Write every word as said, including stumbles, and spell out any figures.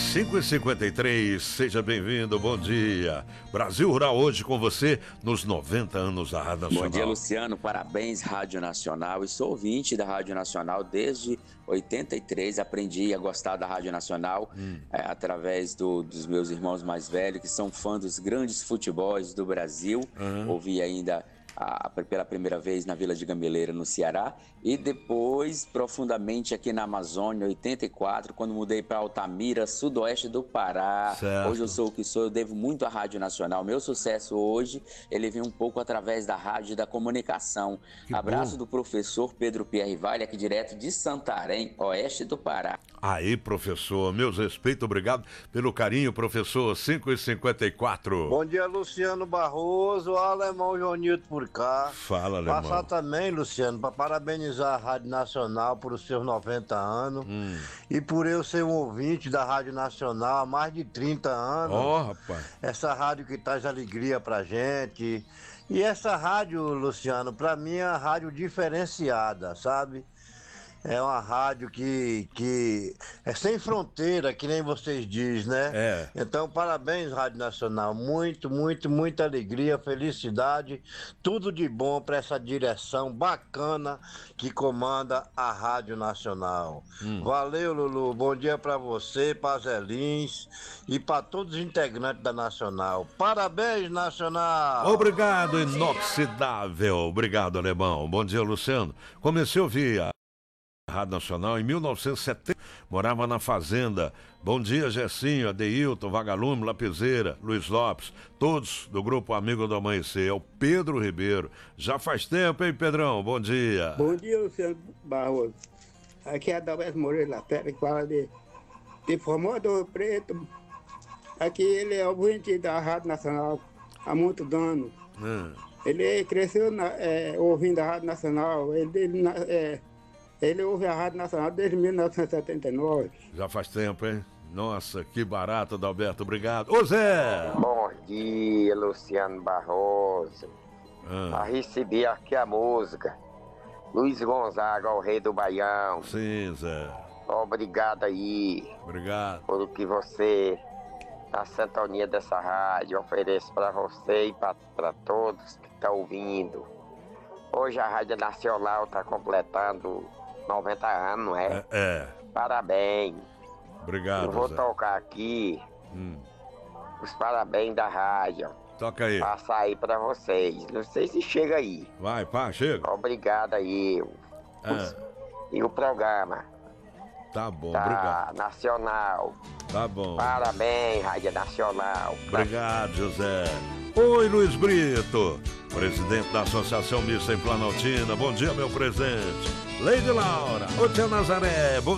cinco e cinquenta e três, seja bem-vindo, bom dia. Brasil Rural hoje com você nos noventa anos da Rádio Nacional. Bom dia, Luciano, parabéns, Rádio Nacional. Eu sou ouvinte da Rádio Nacional desde oitenta e três, aprendi a gostar da Rádio Nacional hum. é, através do, dos meus irmãos mais velhos, que são fãs dos grandes futebols do Brasil. Uhum. Ouvi ainda a, pela primeira vez na Vila de Gameleira, no Ceará, e depois profundamente aqui na Amazônia, oitenta e quatro, quando mudei para Altamira, sudoeste do Pará. Certo. Hoje eu sou o que sou, eu devo muito à Rádio Nacional. Meu sucesso hoje, ele vem um pouco através da rádio e da comunicação. Que Abraço bom. Do professor Pedro Pierre Vale, aqui direto de Santarém, oeste do Pará. Aí, professor, meus respeitos, obrigado pelo carinho, professor. Cinco e cinquenta e quatro. Bom dia, Luciano Barroso, alemão Joanildo por cá. Fala, alemão. Passar também, Luciano, para parabenizar a Rádio Nacional por os seus noventa anos hum. e por eu ser um ouvinte da Rádio Nacional há mais de trinta anos. Ó, oh, rapaz. Essa rádio que traz alegria pra gente. E essa rádio, Luciano, pra mim é uma rádio diferenciada, sabe? É uma rádio que, que é sem fronteira, que nem vocês dizem, né? É. Então, parabéns, Rádio Nacional. Muito, muito, muita alegria, felicidade, tudo de bom para essa direção bacana que comanda a Rádio Nacional. Hum. Valeu, Lulu. Bom dia para você, para Zé Lins e para todos os integrantes da Nacional. Parabéns, Nacional! Obrigado, inoxidável. Obrigado, alemão. Bom dia, Luciano. Comecei a ouvir a Rádio Nacional em mil novecentos e setenta, morava na Fazenda. Bom dia, Gessinho, Adeilton, Vagalume, Lapiseira, Luiz Lopes, todos do grupo Amigo do Amanhecer. É o Pedro Ribeiro. Já faz tempo, hein, Pedrão? Bom dia. Bom dia, Luciano Barroso. Aqui é Adalberto Moreira Lacerda, que fala de, de Formoso Preto. Aqui ele é ouvinte da Rádio Nacional há muitos anos. Hum. Ele cresceu na, é, ouvindo a Rádio Nacional. Ele, ele é, Ele ouve a Rádio Nacional desde mil novecentos e setenta e nove. Já faz tempo, hein? Nossa, que barato, Adalberto. Obrigado. Ô, Zé! Bom dia, Luciano Barroso. Ah. A receber aqui a música. Luiz Gonzaga, o rei do Baião. Sim, Zé. Obrigado aí. Obrigado. Por o que você, na sintonia dessa rádio, oferece para você e para todos que estão ouvindo. Hoje a Rádio Nacional está completando noventa anos, não é? É. é. Parabéns. Obrigado, Eu vou Zé. tocar aqui hum. os parabéns da rádio. Toca aí. Passar aí pra vocês. Não sei se chega aí. Vai, pá, chega. Obrigado aí. É. Os, e o programa. Tá bom, da obrigado. Nacional. Tá bom. Parabéns, Rádio Nacional. Obrigado, José. Oi, Luiz Brito, presidente da Associação Mista em Planaltina. Bom dia, meu presente. Leide Laura, ô tia Nazaré, bom